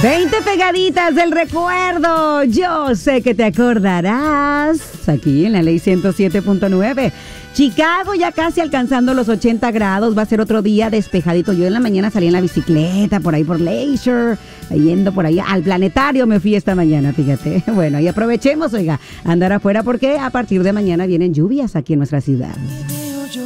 20 pegaditas del recuerdo. Yo sé que te acordarás. Aquí en la ley 107.9. Chicago ya casi alcanzando los 80 grados. Va a ser otro día despejadito. Yo en la mañana salí en la bicicleta por ahí por Leisure, yendo por ahí al planetario. Me fui esta mañana, fíjate. Bueno, y aprovechemos, oiga, andar afuera porque a partir de mañana vienen lluvias aquí en nuestra ciudad.